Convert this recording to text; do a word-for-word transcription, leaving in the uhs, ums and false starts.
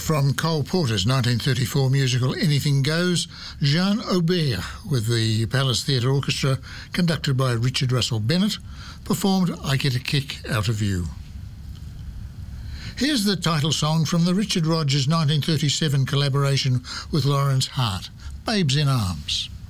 From Cole Porter's nineteen thirty-four musical Anything Goes, Jean Aubert, with the Palace Theatre Orchestra, conducted by Richard Russell Bennett, performed I Get a Kick Out of You. Here's the title song from the Richard Rodgers nineteen thirty-seven collaboration with Lawrence Hart, Babes in Arms.